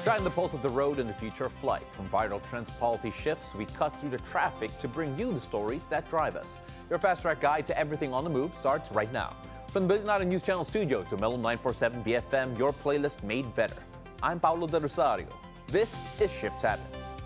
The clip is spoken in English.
Tracking the pulse of the road and the future of flight. From viral trends, policy shifts, we cut through the traffic to bring you the stories that drive us. Your Fast Track guide to everything on the move starts right now. From the Billionaire News Channel studio to Melon 947 BFM, your playlist made better. I'm Paulo De Rosario. This is Shift Happens.